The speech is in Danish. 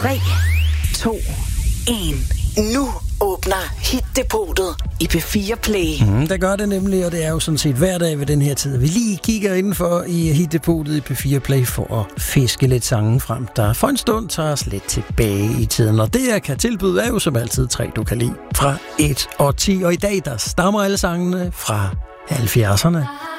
3, 2, 1. Nu åbner Hit-depotet i P4 Play. Der gør det nemlig, og det er jo sådan set hver dag ved den her tid. Vi lige kigger indenfor i Hit-depotet i P4 Play for at fiske lidt sange frem, der for en stund tager os lidt tilbage i tiden. Og det, jeg kan tilbyde, er jo som altid 3, du kan lide fra 1 og 10. Og i dag, der stammer alle sangene fra 70'erne.